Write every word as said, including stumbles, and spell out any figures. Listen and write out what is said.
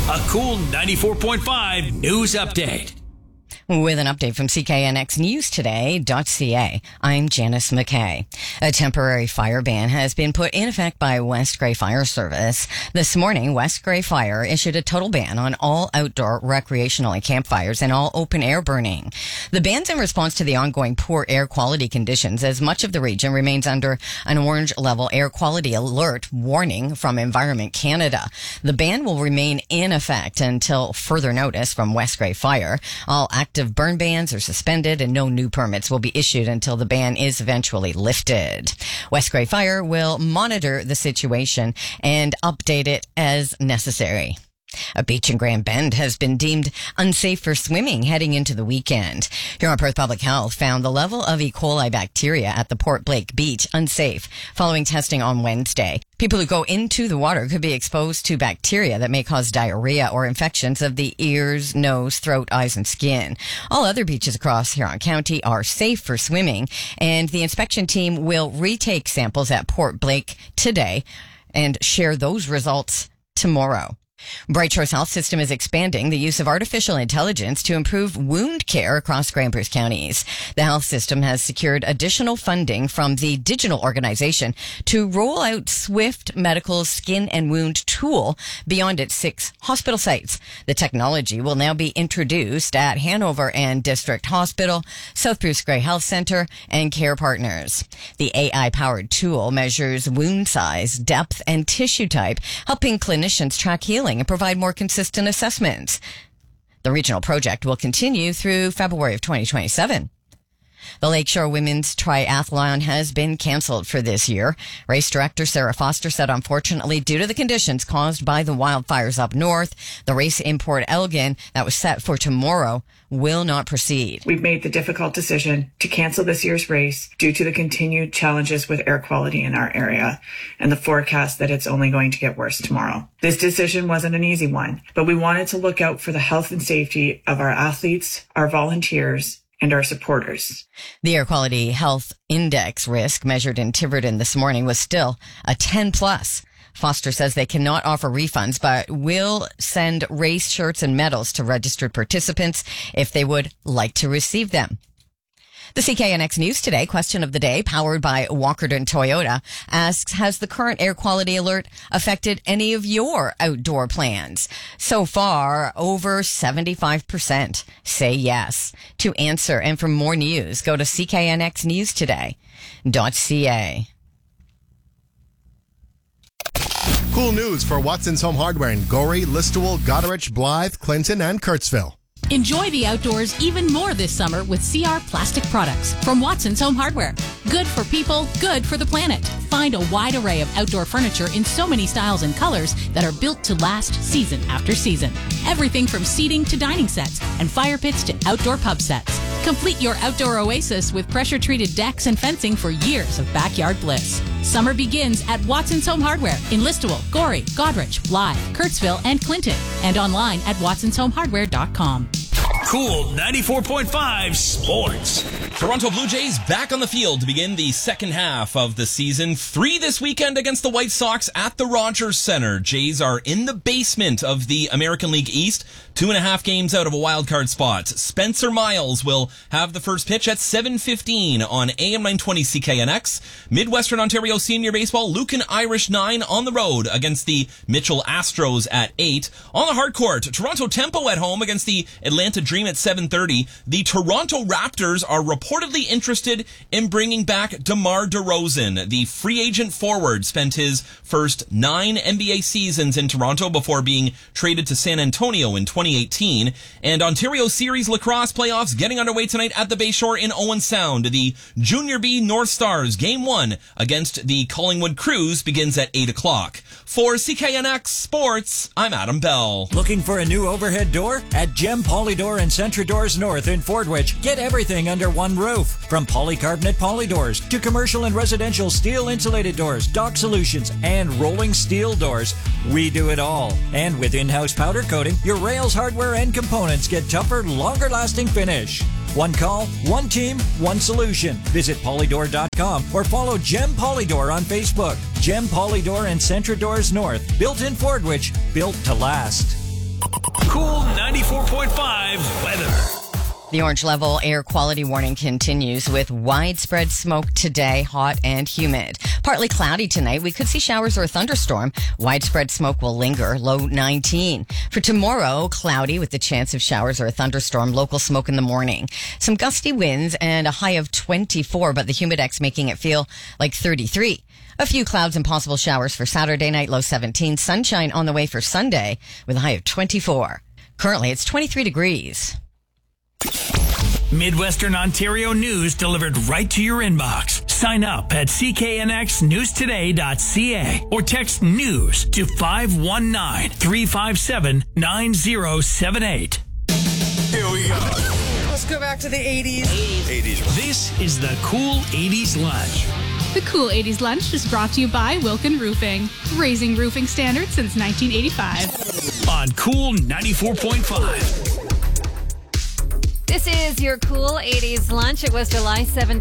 A Cool ninety-four point five news update. With an update from C K N X News Today dot C A, I'm Janice McKay. A temporary fire ban has been put in effect by West Grey Fire Service. This morning, West Grey Fire issued a total ban on all outdoor recreational and campfires and all open-air burning. The ban's in response to the ongoing poor air quality conditions, as much of the region remains under an orange-level air quality alert warning from Environment Canada. The ban will remain in effect until further notice from West Grey Fire. All active burn bans are suspended and no new permits will be issued until the ban is eventually lifted. West Grey Fire will monitor the situation and update it as necessary. A beach in Grand Bend has been deemed unsafe for swimming heading into the weekend. Huron Perth Public Health found the level of E. coli bacteria at the Port Blake Beach unsafe following testing on Wednesday. People who go into the water could be exposed to bacteria that may cause diarrhea or infections of the ears, nose, throat, eyes, and skin. All other beaches across Huron County are safe for swimming, and the inspection team will retake samples at Port Blake today and share those results tomorrow. Bright Shores Health System is expanding the use of artificial intelligence to improve wound care across Grandpress counties. The health system has secured additional funding from the Digital Organization to roll out Swift Medical's skin and wound tool beyond its six hospital sites. The technology will now be introduced at Hanover and District Hospital, South Bruce Grey Health Centre, and Care Partners. The A I-powered tool measures wound size, depth, and tissue type, helping clinicians track healing and provide more consistent assessments. The regional project will continue through February of twenty twenty-seven. The Lakeshore Women's Triathlon has been canceled for this year. Race director Sarah Foster said, unfortunately, due to the conditions caused by the wildfires up north, the race in Port Elgin that was set for tomorrow will not proceed. We've made the difficult decision to cancel this year's race due to the continued challenges with air quality in our area and the forecast that it's only going to get worse tomorrow. This decision wasn't an easy one, but we wanted to look out for the health and safety of our athletes, our volunteers, and our supporters. The Air Quality Health Index risk measured in Tiverton this morning was still a ten plus. Foster says they cannot offer refunds, but will send race shirts and medals to registered participants if they would like to receive them. The C K N X News Today question of the day, powered by Walkerton Toyota, asks, has the current air quality alert affected any of your outdoor plans? So far, over seventy-five percent say yes. To answer and for more news, go to C K N X News Today dot C A. Cool news for Watson's Home Hardware in Gorey, Listowel, Goderich, Blythe, Clinton, and Kurtzville. Enjoy the outdoors even more this summer with C R Plastic Products from Watson's Home Hardware. Good for people, good for the planet. Find a wide array of outdoor furniture in so many styles and colors that are built to last season after season. Everything from seating to dining sets and fire pits to outdoor pub sets. Complete your outdoor oasis with pressure-treated decks and fencing for years of backyard bliss. Summer begins at Watson's Home Hardware in Listowel, Gorey, Goderich, Blythe, Kurtzville, and Clinton, and online at watsons home hardware dot com. Cool ninety-four point five Sports. Toronto Blue Jays back on the field to begin the second half of the season. Three this weekend against the White Sox at the Rogers Center. Jays are in the basement of the American League East, two and a half games out of a wild card spot. Spencer Miles will have the first pitch at seven fifteen on A M nine twenty C K N X. Midwestern Ontario Senior Baseball, Lucan Irish nine on the road against the Mitchell Astros at eight. On the hard court, Toronto Tempo at home against the Atlanta Dream at seven thirty. The Toronto Raptors are reportedly interested in bringing back DeMar DeRozan. The free agent forward spent his first nine N B A seasons in Toronto before being traded to San Antonio in twenty eighteen. And Ontario Series lacrosse playoffs getting underway tonight at the Bayshore in Owen Sound. The Junior B North Stars game one against the Collingwood Crews begins at eight o'clock. For C K N X Sports, I'm Adam Bell. Looking for a new overhead door? At Gem Polydor and Centra Doors North in Fordwich, get everything under one roof. From polycarbonate polydors to commercial and residential steel insulated doors, dock solutions, and rolling steel doors, we do it all. And with in-house powder coating, your rails, hardware, and components get tougher, longer-lasting finish. One call, one team, one solution. Visit polydor dot com or follow Gem Polydor on Facebook. Gem Polydor and Centra Doors North, built in Fordwich, built to last. Cool ninety-four point five weather. The orange level air quality warning continues with widespread smoke today, hot and humid. Partly cloudy tonight. We could see showers or a thunderstorm. Widespread smoke will linger, low nineteen. For tomorrow, cloudy with the chance of showers or a thunderstorm, local smoke in the morning. Some gusty winds and a high of twenty-four, but the humidex making it feel like thirty-three. A few clouds and possible showers for Saturday night, low seventeen. Sunshine on the way for Sunday with a high of twenty-four. Currently, it's twenty-three degrees. Midwestern Ontario news delivered right to your inbox. Sign up at c k n x news today dot c a or text news to five one nine, three five seven, nine zero seven eight. Here we go. Let's go back to the eighties. eighties. This is the Cool eighties Lunch. The Cool eighties Lunch is brought to you by Wilkin Roofing, raising roofing standards since nineteen eighty-five. On Cool ninety-four point five. This is your Cool eighties Lunch. It was July seventeenth.